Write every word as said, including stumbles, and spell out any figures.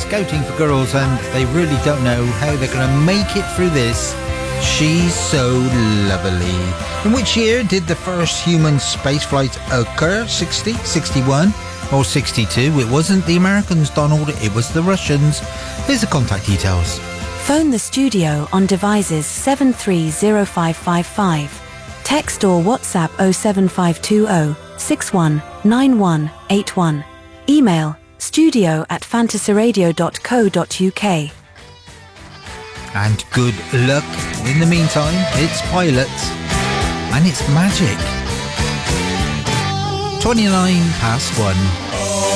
scouting for girls and they really don't know how they're going to make it through this. She's So Lovely. In which year did the first human spaceflight occur? sixty, sixty-one or sixty-two? It wasn't the Americans, Donald, it was the Russians. Here's the contact details. Phone the studio on devices seven three zero five five five. Text or WhatsApp oh seven five two oh six one nine one eight one. Email studio at fantasyradio dot co dot uk. And good luck. In the meantime, it's Pilot and it's Magic. twenty-nine past one.